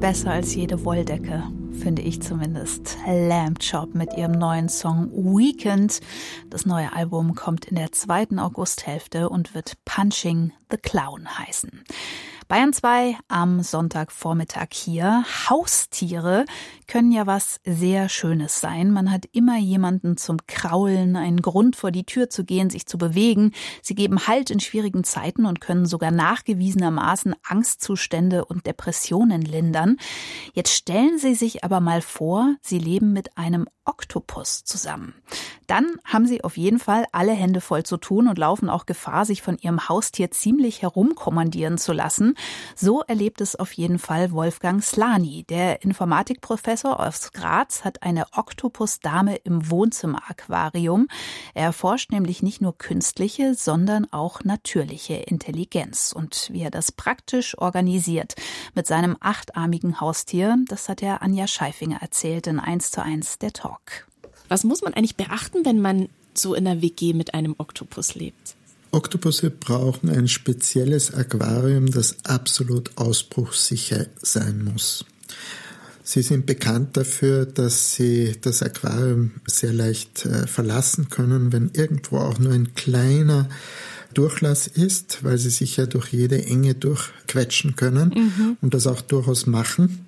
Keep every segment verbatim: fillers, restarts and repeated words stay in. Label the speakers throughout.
Speaker 1: besser als jede Wolldecke, finde ich zumindest. Lamb Chop mit ihrem neuen Song Weekend. Das neue Album kommt in der zweiten Augusthälfte und wird Punching the Clown heißen. Bayern zwei am Sonntagvormittag hier. Haustiere können ja was sehr Schönes sein. Man hat immer jemanden zum Kraulen, einen Grund vor die Tür zu gehen, sich zu bewegen. Sie geben Halt in schwierigen Zeiten und können sogar nachgewiesenermaßen Angstzustände und Depressionen lindern. Jetzt stellen Sie sich aber mal vor, Sie leben mit einem Oktopus zusammen. Dann haben Sie auf jeden Fall alle Hände voll zu tun und laufen auch Gefahr, sich von Ihrem Haustier ziemlich herumkommandieren zu lassen. So erlebt es auf jeden Fall Wolfgang Slany. Der Informatikprofessor aus Graz hat eine Oktopusdame im Wohnzimmeraquarium. Er erforscht nämlich nicht nur künstliche, sondern auch natürliche Intelligenz. Und wie er das praktisch organisiert mit seinem achtarmigen Haustier, das hat er Anja Scheifinger erzählt in eins zu eins der Talk.
Speaker 2: Was muss man eigentlich beachten, wenn man so in einer W G mit einem Oktopus lebt?
Speaker 3: Oktopusse brauchen ein spezielles Aquarium, das absolut ausbruchssicher sein muss. Sie sind bekannt dafür, dass sie das Aquarium sehr leicht äh, verlassen können, wenn irgendwo auch nur ein kleiner Durchlass ist, weil sie sich ja durch jede Enge durchquetschen können mhm. und das auch durchaus machen.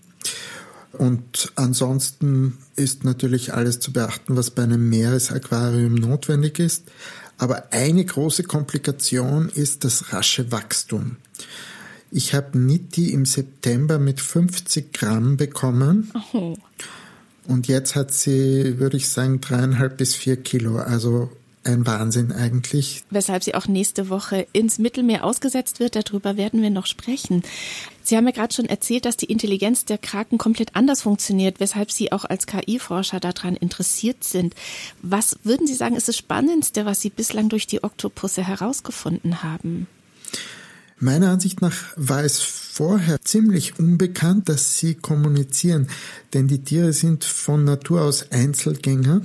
Speaker 3: Und ansonsten ist natürlich alles zu beachten, was bei einem Meeresaquarium notwendig ist. Aber eine große Komplikation ist das rasche Wachstum. Ich habe Nitti im September mit fünfzig Gramm bekommen. Oh. Und jetzt hat sie, würde ich sagen, dreieinhalb bis vier Kilo. Also ein Wahnsinn eigentlich.
Speaker 2: Weshalb sie auch nächste Woche ins Mittelmeer ausgesetzt wird. Darüber werden wir noch sprechen. Sie haben ja gerade schon erzählt, dass die Intelligenz der Kraken komplett anders funktioniert, weshalb Sie auch als K I-Forscher daran interessiert sind. Was würden Sie sagen, ist das Spannendste, was Sie bislang durch die Oktopusse herausgefunden haben?
Speaker 3: Meiner Ansicht nach war es vorher ziemlich unbekannt, dass sie kommunizieren, denn die Tiere sind von Natur aus Einzelgänger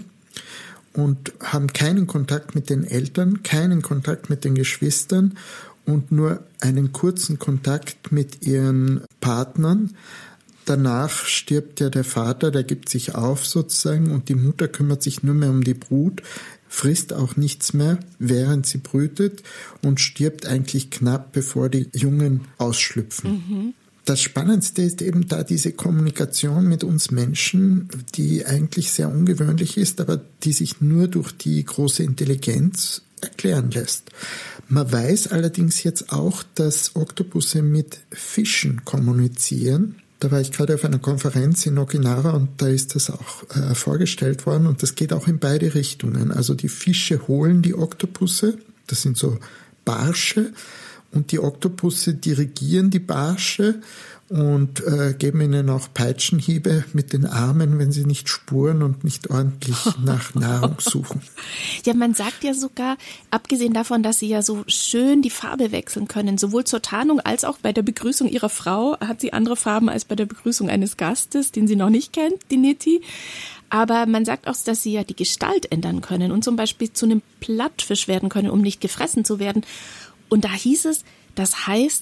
Speaker 3: und haben keinen Kontakt mit den Eltern, keinen Kontakt mit den Geschwistern und nur einen kurzen Kontakt mit ihren Partnern. Danach stirbt ja der Vater, der gibt sich auf sozusagen und die Mutter kümmert sich nur mehr um die Brut, frisst auch nichts mehr, während sie brütet und stirbt eigentlich knapp, bevor die Jungen ausschlüpfen. Mhm. Das Spannendste ist eben da diese Kommunikation mit uns Menschen, die eigentlich sehr ungewöhnlich ist, aber die sich nur durch die große Intelligenz erklären lässt. Man weiß allerdings jetzt auch, dass Oktopusse mit Fischen kommunizieren. Da war ich gerade auf einer Konferenz in Okinawa und da ist das auch äh, vorgestellt worden und das geht auch in beide Richtungen. Also die Fische holen die Oktopusse, das sind so Barsche, und die Oktopusse dirigieren die Barsche und äh, geben ihnen auch Peitschenhiebe mit den Armen, wenn sie nicht spuren und nicht ordentlich nach Nahrung suchen.
Speaker 2: Ja, man sagt ja sogar, abgesehen davon, dass sie ja so schön die Farbe wechseln können, sowohl zur Tarnung als auch bei der Begrüßung ihrer Frau hat sie andere Farben als bei der Begrüßung eines Gastes, den sie noch nicht kennt, die Nitti. Aber man sagt auch, dass sie ja die Gestalt ändern können und zum Beispiel zu einem Plattfisch werden können, um nicht gefressen zu werden. Und da hieß es, das heißt,